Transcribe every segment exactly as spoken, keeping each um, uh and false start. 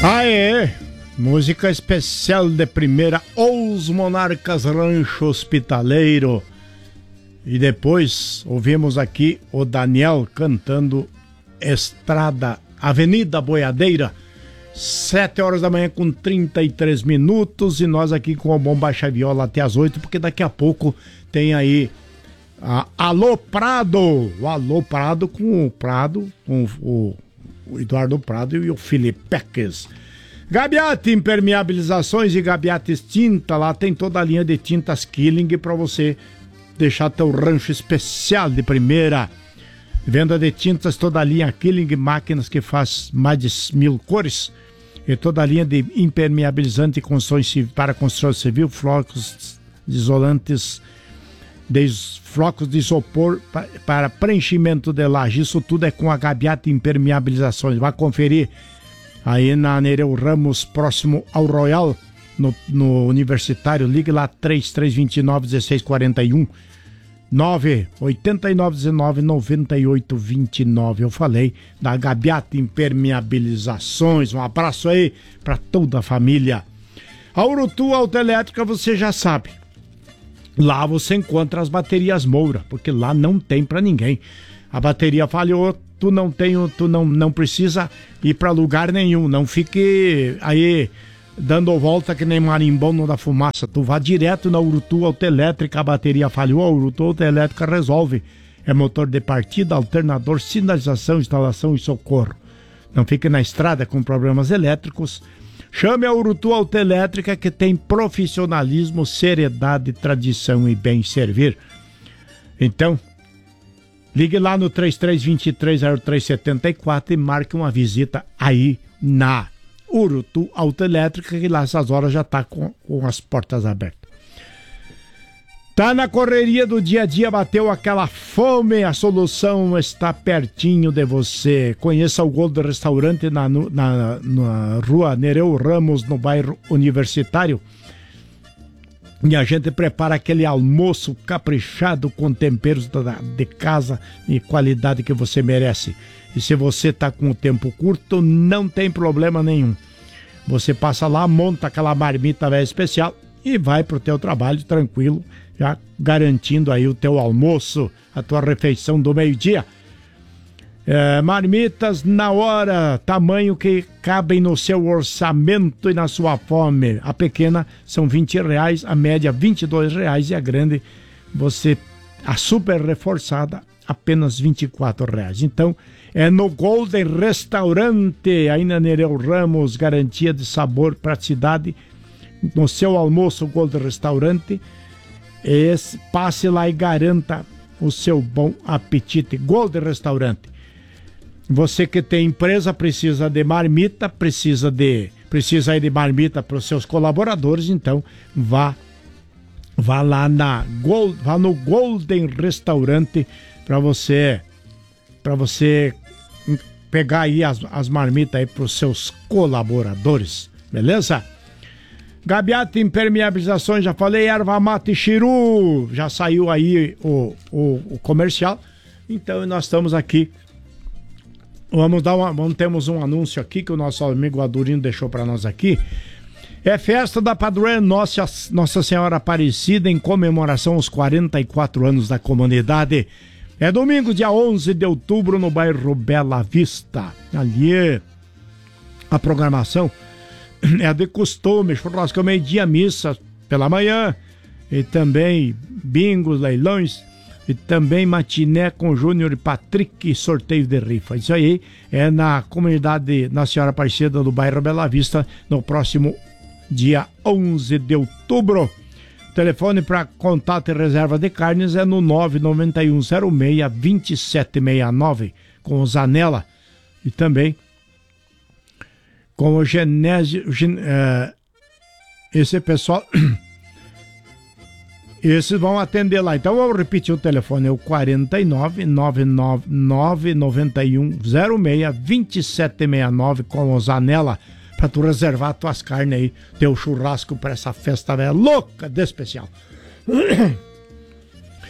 Aê! Música especial de primeira, Os Monarcas Rancho Hospitaleiro. E depois ouvimos aqui o Daniel cantando Estrada, Avenida Boiadeira. Sete horas da manhã com trinta e três minutos. E nós aqui com o Bomba Chaviola até as oito, porque daqui a pouco tem aí a Alô Prado. O Alô Prado com o Prado, com o, o Eduardo Prado e o Felipe Peques. Gabiate Impermeabilizações e Gabiates Tinta, lá tem toda a linha de tintas Killing para você deixar teu rancho especial de primeira. Venda de tintas, toda a linha Killing, máquinas que faz mais de mil cores. E toda a linha de impermeabilizante e construções para construção civil, flocos isolantes, de flocos de isopor para preenchimento de laje. Isso tudo é com a Gabiate Impermeabilizações. Vai conferir aí na Nereu Ramos, próximo ao Royal, no, no Universitário. Ligue lá, três três dois nove, um seis quatro um, nove oito nove um nove, nove oito dois nove. Eu falei da Gabiate Impermeabilizações. Um abraço aí para toda a família. A Urutu Autoelétrica, você já sabe. Lá você encontra as baterias Moura, porque lá não tem para ninguém. A bateria falhou, tu não tem, tu não, não precisa ir para lugar nenhum. Não fique aí dando volta que nem marimbondo da fumaça. Tu vá direto na Urutu Autoelétrica. A bateria falhou, a Urutu Autoelétrica resolve. É motor de partida, alternador, sinalização, instalação e socorro. Não fique na estrada com problemas elétricos. Chame a Urutu Autoelétrica, que tem profissionalismo, seriedade, tradição e bem servir. Então, ligue lá no três três dois três, zero três sete quatro e marque uma visita aí na Urutu Autoelétrica, que lá essas horas já está com, com as portas abertas. Tá na correria do dia a dia, bateu aquela fome, a solução está pertinho de você. Conheça o Gold Restaurante na, na, na rua Nereu Ramos, no bairro Universitário. E a gente prepara aquele almoço caprichado com temperos de casa e qualidade que você merece. E se você está com o tempo curto, não tem problema nenhum. Você passa lá, monta aquela marmita velha especial e vai para o teu trabalho tranquilo, já garantindo aí o teu almoço, a tua refeição do meio-dia. É, marmitas na hora, tamanho que cabem no seu orçamento e na sua fome. A pequena são vinte reais, a média vinte e dois reais e a grande, você, a super reforçada, apenas vinte e quatro reais. Então, é no Golden Restaurante, aí na Nereu Ramos, garantia de sabor, praticidade. No seu almoço, Golden Restaurante, esse, passe lá e garanta o seu bom apetite. Golden Restaurante. Você que tem empresa precisa de marmita, precisa de precisa de marmita para os seus colaboradores, então vá vá lá na Gold, vá no Golden Restaurante para você para você pegar aí as, as marmitas aí para os seus colaboradores, beleza? Gabiate Impermeabilizações, já falei, erva mate Chiru, já saiu aí o, o, o comercial, então nós estamos aqui. Vamos dar uma, vamos, temos um anúncio aqui que o nosso amigo Adurino deixou para nós aqui. É festa da Padroeira Nossa, Nossa Senhora Aparecida em comemoração aos quarenta e quatro anos da comunidade. É domingo, dia onze de outubro, no bairro Bela Vista. Ali a programação é de costume, churrasco meio-dia, missa pela manhã e também bingos, leilões. E também matiné com Júnior e Patrick, sorteio de rifa. Isso aí é na comunidade Nossa Senhora Aparecida do bairro Bela Vista, no próximo dia onze de outubro. O telefone para contato e reserva de carnes é no nove nove um zero seis, dois sete seis nove, com o Zanella. E também com o Genésio. Gen, é, esse pessoal... Esses vão atender lá. Então eu vou repetir o telefone, é o quarenta e nove, nove nove nove, nove um, zero seis, dois sete seis nove com o Zanella, para tu reservar tuas carnes aí, teu churrasco para essa festa velha louca de especial.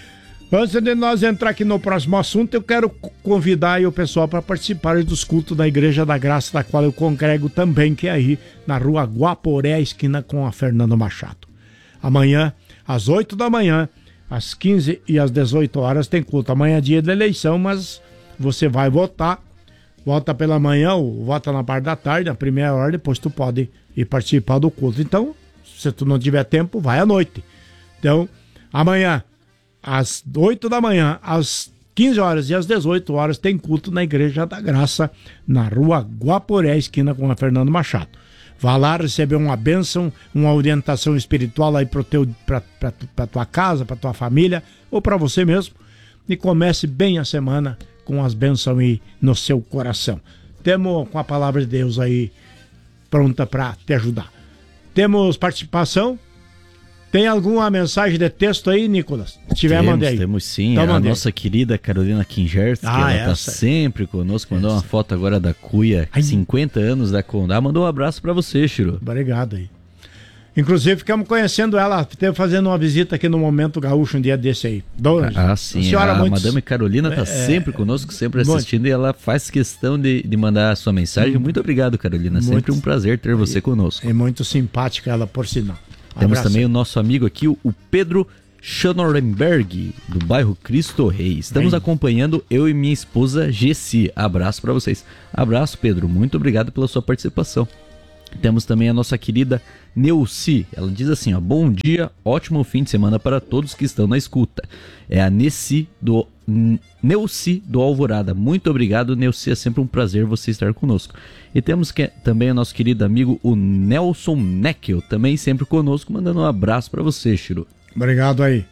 Antes de nós entrar aqui no próximo assunto, eu quero convidar aí o pessoal para participar dos cultos da Igreja da Graça, da qual eu congrego também, que é aí na rua Guaporé, esquina com a Fernando Machado. Amanhã, às oito da manhã, às quinze e às dezoito horas, tem culto. Amanhã é dia da eleição, mas você vai votar. Vota pela manhã ou vota na parte da tarde, na primeira hora, depois tu pode ir participar do culto. Então, se tu não tiver tempo, vai à noite. Então, amanhã, às oito da manhã, às quinze horas e às dezoito horas, tem culto na Igreja da Graça, na rua Guaporé, esquina com a Fernando Machado. Vá lá receber uma bênção, uma orientação espiritual aí para teu, pra, pra, pra tua casa, para tua família ou para você mesmo. E comece bem a semana com as bênçãos aí no seu coração. Temos com a palavra de Deus aí pronta para te ajudar. Temos participação? Tem alguma mensagem de texto aí, Nicolas? Se tiver, temos, mandei aí. Temos sim, então, a mandei. nossa querida Carolina Kingertz, ah, que ela essa. tá sempre conosco, mandou essa. Uma foto agora da Cuia, Ai. cinquenta anos da Condá, mandou um abraço pra você, Chiro. Obrigado aí. Inclusive, ficamos conhecendo ela, esteve fazendo uma visita aqui no Momento Gaúcho um dia desse aí. Dona, ah, sim, senhora a muito... Madame Carolina tá é, sempre conosco, sempre assistindo, muito. E ela faz questão de, de mandar a sua mensagem. Muito obrigado, Carolina, muito. Sempre um prazer ter você e, conosco. É muito simpática ela, por sinal. Temos Abraço. Também o nosso amigo aqui, o Pedro Schanorenberg, do bairro Cristo Rei. Estamos Bem. acompanhando eu e minha esposa Gessi. Abraço para vocês. Abraço, Pedro. Muito obrigado pela sua participação. Temos também a nossa querida Neuci. Ela diz assim, ó, bom dia, ótimo fim de semana para todos que estão na escuta. É a Nessi do Neuci do Alvorada. Muito obrigado, Neuci. É sempre um prazer você estar conosco. E temos que, também o nosso querido amigo, o Nelson Neckel, também sempre conosco, mandando um abraço para você, Chiro. Obrigado aí.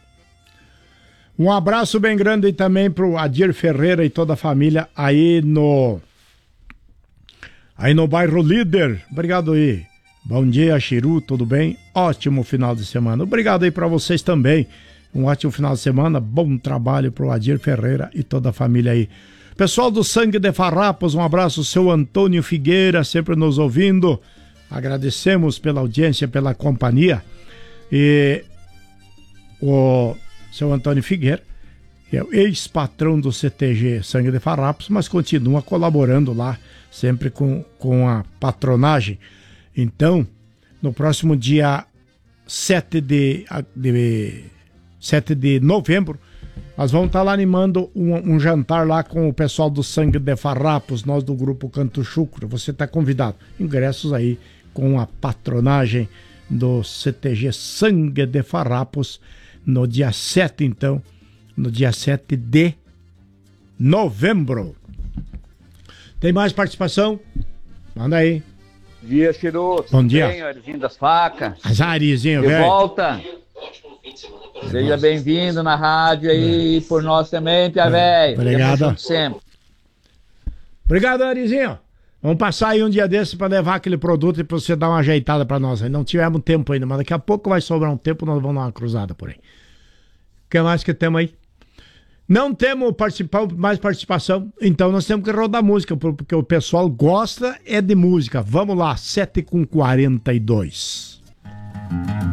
Um abraço bem grande aí também pro Adir Ferreira e toda a família aí no... Aí no bairro Líder. Obrigado aí. Bom dia, Chiru, tudo bem? Ótimo final de semana. Obrigado aí para vocês também. Um ótimo final de semana. Bom trabalho pro Adir Ferreira e toda a família aí. Pessoal do Sangue de Farrapos, um abraço. Seu Antônio Figueira, sempre nos ouvindo. Agradecemos pela audiência, pela companhia. E o seu Antônio Figueira, que é o ex-patrão do C T G Sangue de Farrapos, mas continua colaborando lá, sempre com, com a patronagem. Então, no próximo dia sete de, de, sete de novembro, nós vamos estar lá animando um, um jantar lá com o pessoal do Sangue de Farrapos, nós do grupo Canto Chucro. Você está convidado. Ingressos aí com a patronagem do C T G Sangue de Farrapos, no dia sete, então, no dia sete de novembro. Tem mais participação? Manda aí. Bom dia, Chiru. Bom dia. Bem, Arizinho das Facas. Azarizinho, velho. De véio. volta. Seja bem-vindo na rádio aí, é. Por nós também, Pia Velho. Obrigado. Sempre. Obrigado, Arizinho. Vamos passar aí um dia desse para levar aquele produto e para você dar uma ajeitada para nós. Não tivemos tempo ainda, mas daqui a pouco vai sobrar um tempo, nós vamos dar uma cruzada por aí. O que mais que temos aí? Não temos participar, mais participação, então nós temos que rodar música, porque o pessoal gosta é de música. Vamos lá, sete e quarenta e dois.